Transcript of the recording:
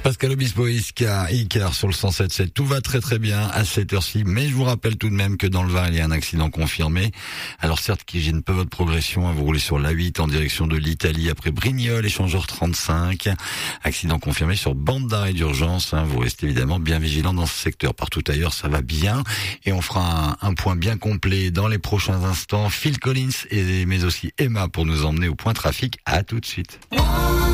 Pascal Obispo et Icar sur le 107.7. Tout va très très bien à cette heure-ci, mais je vous rappelle tout de même que dans le Var, il y a un accident confirmé. Alors certes, qui gêne peu votre progression, vous roulez sur l'A8 en direction de l'Italie après Brignoles, échangeur 35. Accident confirmé sur bande d'arrêt d'urgence. Vous restez évidemment bien vigilant dans ce secteur. Partout ailleurs, ça va bien. Et on fera un point bien complet dans les prochains instants. Phil Collins mais aussi Emma pour nous emmener au point trafic. À tout de suite.